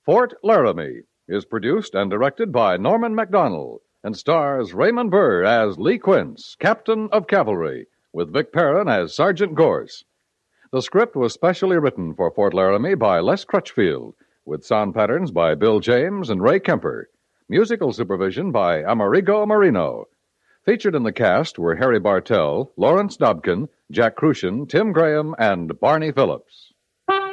Fort Laramie is produced and directed by Norman MacDonald and stars Raymond Burr as Lee Quince, Captain of Cavalry, with Vic Perrin as Sergeant Gorse. The script was specially written for Fort Laramie by Les Crutchfield, with sound patterns by Bill James and Ray Kemper. Musical supervision by Amerigo Marino. Featured in the cast were Harry Bartell, Lawrence Dobkin, Jack Crucian, Tim Graham, and Barney Phillips.